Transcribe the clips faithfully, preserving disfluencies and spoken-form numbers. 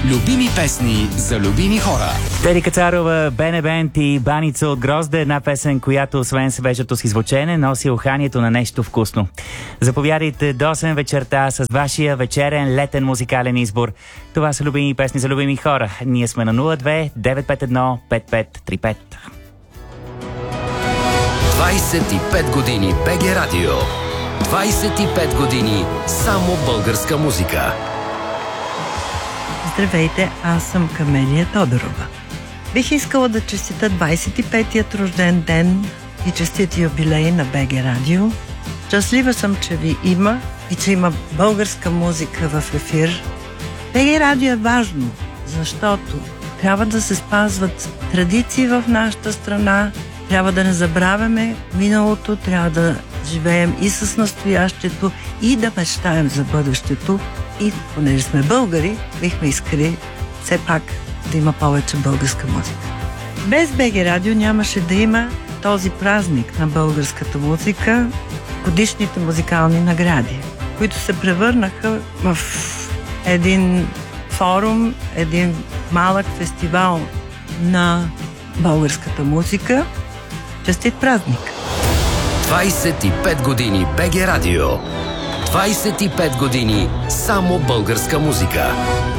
Любими песни за любими хора. Тери Кацарова, Бене Бент и Баница от Грозде. Една песен, която освен свежето си звучене, носи уханието на нещо вкусно. Заповядайте до осем вечерта с вашия вечерен летен музикален избор. Това са любими песни за любими хора. Ние сме на нула две девет пет едно пет пет три пет. двайсет и пет години БГ Радио. двайсет и пет години само българска музика. Здравейте, аз съм Камелия Тодорова. Бих искала да честита двайсет и петият рожден ден и честит юбилей на БГ Радио. Щастлива съм, че ви има и че има българска музика в ефир. БГ Радио е важно, защото трябва да се спазват традиции в нашата страна, трябва да не забравяме миналото, трябва да живеем и с настоящето и да мечтаем за бъдещето. И понеже сме българи, бихме искали все пак да има повече българска музика. Без БГ Радио нямаше да има този празник на българската музика, годишните музикални награди, които се превърнаха в един форум, един малък фестивал на българската музика. Честит празник! двайсет и пет години БГ Радио. двайсет и пет години само българска музика.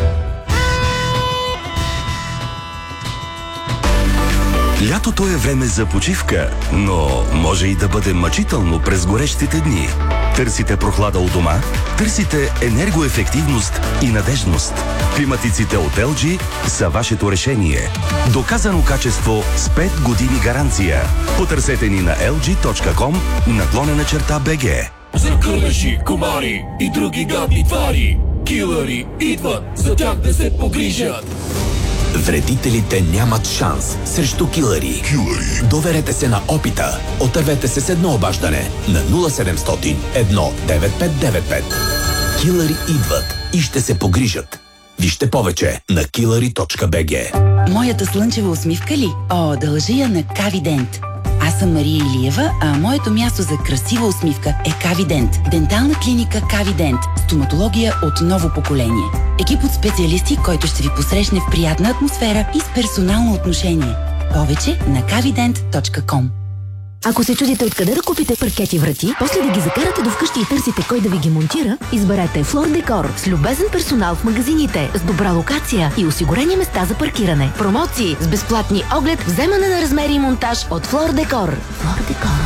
Лятото е време за почивка, но може и да бъде мъчително през горещите дни. Търсите прохлада у дома? Търсите енергоефективност и надежност. Климатиците от ел джи са вашето решение. Доказано качество с пет години гаранция. Потърсете ни на ел джи точка ком наклонена черта БГ. За кълъжи, комари и други гадни твари, килъри идват, за тях да се погрижат. Вредителите нямат шанс срещу килъри. Килъри. Доверете се на опита. Отървете се с едно обаждане на нула седемстотин едно девет пет девет пет. Килъри идват и ще се погрижат. Вижте повече на килъри точка би джи. Моята слънчева усмивка ли? О, дължи я на Кавидент. Аз съм Мария Илиева, а моето място за красива усмивка е Кавидент. Дентална клиника Кавидент. Стоматология от ново поколение. Екип от специалисти, който ще ви посрещне в приятна атмосфера и с персонално отношение. Повече на кавидент точка ком. Ако се чудите откъде да купите паркети врати, после да ги закарате до вкъщи и търсите кой да ви ги монтира, изберете Флор Декор с любезен персонал в магазините, с добра локация и осигурени места за паркиране. Промоции с безплатни оглед, вземане на размери и монтаж от Флор Декор. Флор Декор.